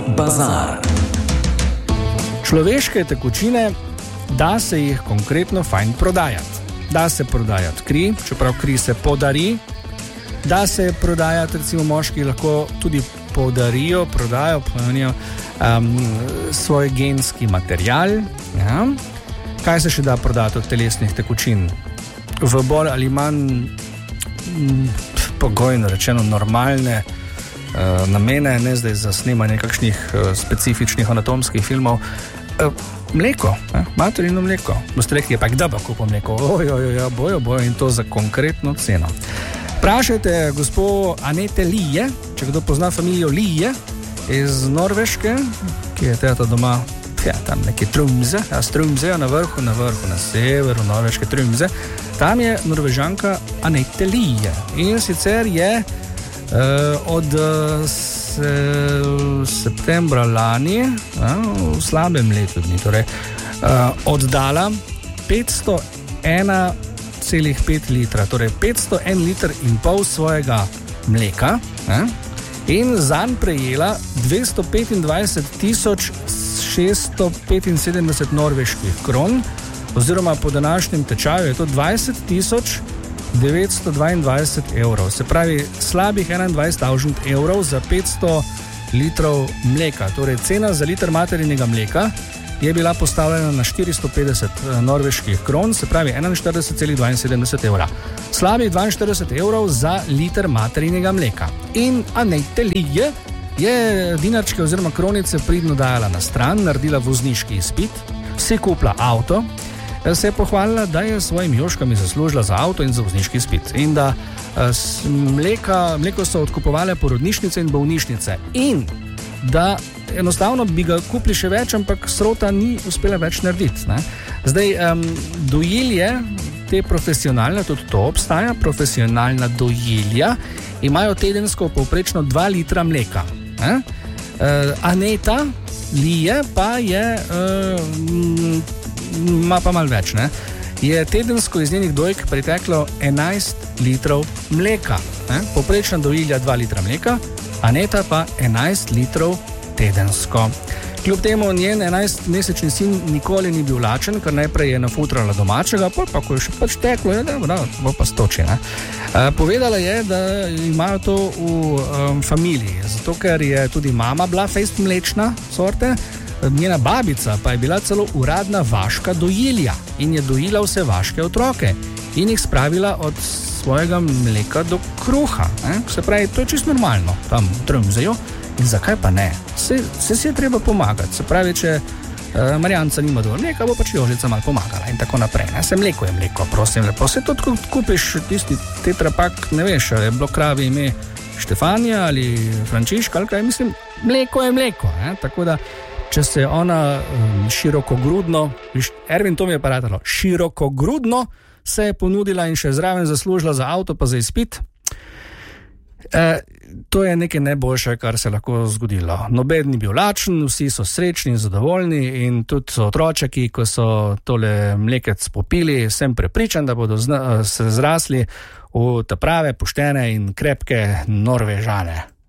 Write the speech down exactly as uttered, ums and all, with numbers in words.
bazar. Človeške tekočine da se jih konkretno fajn prodajati. Da se prodajati kri, čeprav kri se podari, da se prodajati, recimo moški lahko tudi podarijo, prodajo, pomenijo um, svoj genski material. Ja. Kaj se še da prodati od telesnih tekočin? V bolj ali manj m, pogojno rečeno normalne uh, namene, ne zdaj za snemanje kakšnih uh, specifičnih anatomskih filmov. Uh, mleko, eh, materino mleko. Boste rekli, pa kdaj pa kupim mleko? Ojojojo, bojo, bojo in to za konkretno ceno. Vprašajte gospod Anete Lije, če kdo pozna familijo Lije iz Norveške, ki je teta doma, ja, tam neki Tromsø, ja, Tromsø na vrhu, na vrhu, na severu Norveške Tromsø. Tam je Norvežanka Anete Lije in sicer je uh, od se, septembra lani, ja, v slabem letu dni, torej, uh, oddala petsto ena celih pet litra, torej petsto en liter in pol svojega mleka, eh? In zanj prejela dvesto petindvajset tisoč šeststo petinsedemdeset norveških kron, oziroma po današnjem tečaju je to dvajset tisoč devetsto dvaindvajset evrov, se pravi slabih enaindvajset tisoč evrov za petsto litrov mleka. Torej cena za liter materinega mleka je bila postavljena na štiristo petdeset norveških kron, se pravi enainštirideset celih dvainsedemdeset evra. Slabih dvainštirideset evrov za liter materinega mleka. In Anete Lije je dinarčke oziroma kronice pridno dajala na stran, naredila vozniški izpit, si kupila avto, se je pohvalila, da je s svojimi joškami zaslužila za avto in za vozniški izpit. In da mleka, mleko so odkupovale porodnišnice in bolnišnice. In da enostavno bi ga kupili še več, ampak srota ni uspela več narediti. Ne? Zdaj, um, dojilje, te profesionalne, tudi to obstaja, profesionalna dojilja, imajo tedensko povprečno dva litra mleka. Ne? Uh, Aneta Lije pa je, ima uh, pa malo več, ne? Je tedensko iz njenih dojk priteklo enajst litrov mleka. Ne? Povprečna dojilja dva litra mleka, Aneta pa enajst litrov tedensko. Kljub temu njen enajstmesečni sin nikoli ni bil lačen, ker najprej je nafutrala domačega, pa, pa ko je še pač teklo, je, da bo pa stoči. Ne? Uh, povedala je, da imajo to v um, familiji, zato ker je tudi mama bila fejst mlečna sorte, njena babica pa je bila celo uradna vaška dojilja in je dojila vse vaške otroke in jih spravila od svojega mleka do kruha. Ne? Se pravi, to je čisto normalno, tam Tromsøju. In zakaj pa ne? Se, se si je treba pomagati. Se pravi, če uh, Marjanca nima dovolj mleka, bo pač Jožica malo pomagala in tako naprej. Ne? Se mleko je mleko, prosim lepo. Se to kupiš tisti tetrapak, ne veš, je bilo kravi ime Štefanija ali Frančiška ali kaj, mislim, mleko je mleko. Ne? Tako da, če se ona um, širokogrudno, Ervin to mi je paratalo, širokogrudno se je ponudila in še zraven zaslužila za avto pa za izpit, E, to je nekaj najboljše, kar se lahko zgodilo. Noben ni bil lačen, vsi so srečni in zadovoljni in tudi otročeki, ko so tole mlekec popili, sem prepričan, da bodo zna, se zrasli v te prave, poštene in krepke Norvežane.